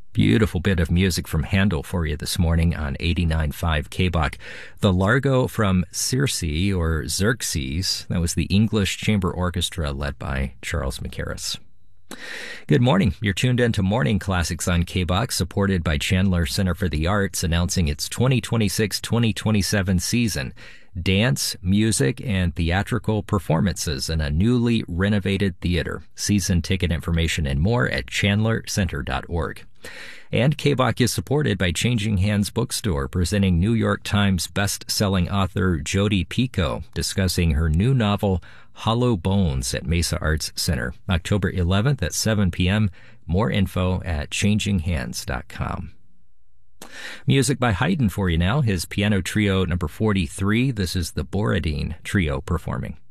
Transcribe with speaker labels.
Speaker 1: Beautiful bit of music from Handel for you this morning on 89.5 KBOK. The Largo from Circe, or Xerxes, that was the English Chamber Orchestra led by Charles Mackerras. Good morning. You're tuned in to Morning Classics on KBOK, supported by Chandler Center for the Arts, announcing its 2026-2027 season. Dance, music, and theatrical performances in a newly renovated theater. Season ticket information and more at chandlercenter.org. And KBOK is supported by Changing Hands Bookstore, presenting New York Times best-selling author Jodi Picoult, discussing her new novel, Hollow Bones, at Mesa Arts Center, October 11th at 7 p.m. More info at changinghands.com. Music by Haydn for you now, his piano trio number 43. This is the Borodin Trio performing.